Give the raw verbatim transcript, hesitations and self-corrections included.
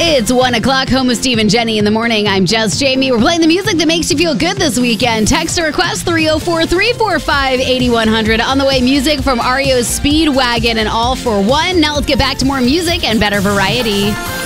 It's one o'clock, home with Steve and Jenny in the morning. I'm Jess Jamie. We're playing the music that makes you feel good this weekend. Text a request three oh four, three four five, eight one hundred. On the way, music from R E O's Speedwagon and All for One. Now let's get back to more music and better variety.